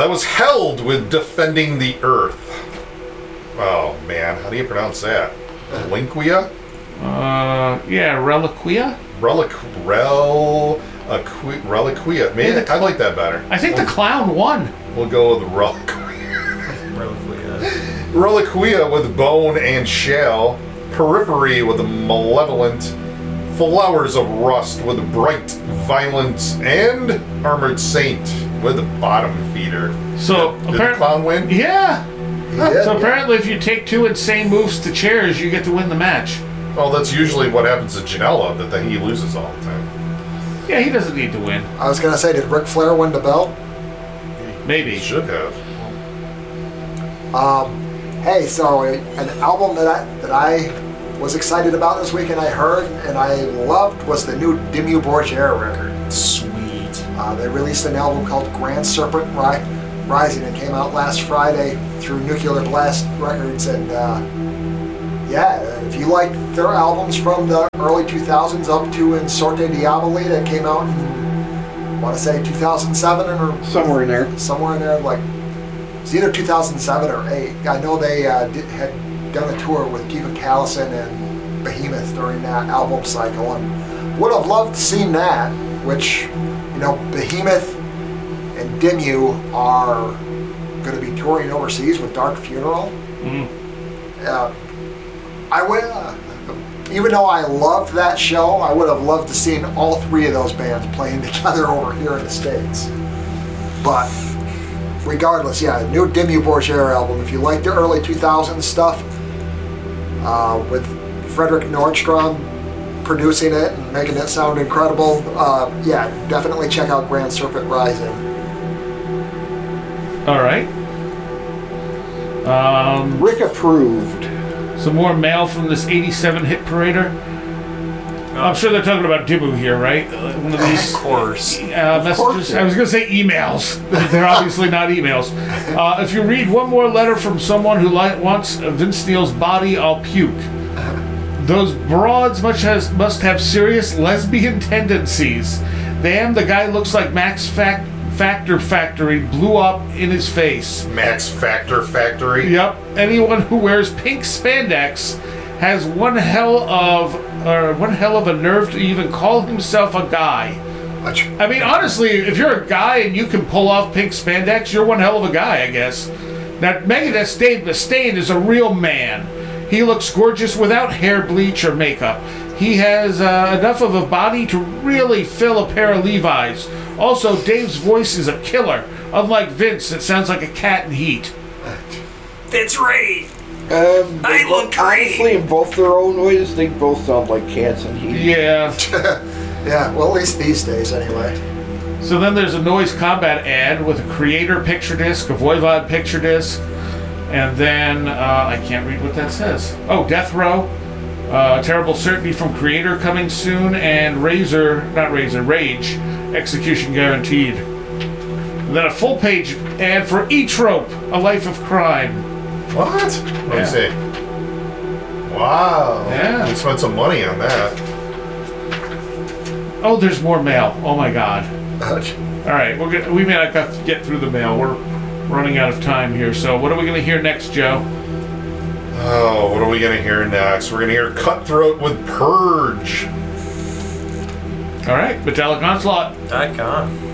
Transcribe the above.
That was Held with Defending the Earth. Oh, man. How do you pronounce that? Reliquia? Yeah, Reliquia? Reliquia. Man, I like that better. I think the clown won. We'll go with Reliquia. Reliquia with Bone and Shell. Periphery with the Malevolent. Flowers of Rust with Bright, Violence, and Armored Saint with the Bottom Feeder. So did the clown win? Yeah. Yeah. So apparently if you take 2 insane moves to chairs, you get to win the match. Well, that's usually what happens to Janela, that he loses all the time. Yeah, he doesn't need to win. I was going to say, did Ric Flair win the belt? Maybe. He should have. Hey, so an album that I was excited about this weekend, I heard and I loved, was the new Dimmu Borgir record. Sweet. They released an album called Grand Serpent Rising. It came out last Friday through Nuclear Blast Records, and yeah, if you like their albums from the early 2000s up to In Sorte Diaboli that came out in, I want to say 2007 or somewhere in there. Somewhere in there, like it's either 2007 or 8. I know they had done a tour with Kevin Callison and Behemoth during that album cycle, and would have loved to see that, which, you know, Behemoth and Dimmu are going to be touring overseas with Dark Funeral. I would, even though I loved that show, I would have loved to seen all 3 of those bands playing together over here in the States. But regardless, yeah, new Dimmu Borgir album. If you like the early 2000s stuff, with Frederick Nordstrom producing it and making it sound incredible, yeah, definitely check out Grand Serpent Rising. All right. Rick approved. Some more mail from this 87 hit parader. I'm sure they're talking about Dimmu here, right? One of these Of course. messages. I was going to say emails. They're obviously not emails. If you read one more letter from someone who wants Vince Neil's body, I'll puke. Those broads must have serious lesbian tendencies. Damn, the guy looks like Max Factor Factory blew up in his face. Max Factor Factory? Yep. Anyone who wears pink spandex has one hell of a nerve to even call himself a guy. I mean, honestly, if you're a guy and you can pull off pink spandex, you're one hell of a guy, I guess. Now, Megadeth's Dave Mustaine is a real man. He looks gorgeous without hair bleach or makeup. He has enough of a body to really fill a pair of Levi's. Also, Dave's voice is a killer. Unlike Vince, it sounds like a cat in heat. That's right. I look great. Honestly, in both their own ways, they both sound like cats in heat. Yeah. Yeah, well, at least these days, anyway. So then there's a Noise Combat ad with a Creator picture disc, a Voivod picture disc, and then, I can't read what that says. Oh, Death Row. Terrible Certainty from Creator coming soon, and Rage, Execution Guaranteed. And then a full-page ad for E-Trope, A Life of Crime. What? Let me see. Wow. Yeah. We spent some money on that. Oh, there's more mail. Oh my God. Ouch. All right, we may not have to get through the mail. We're running out of time here. So what are we going to hear next, Joe? Oh, what are we going to hear next? We're going to hear Cutthroat with Purge. All right, Metallic Onslaught. .com.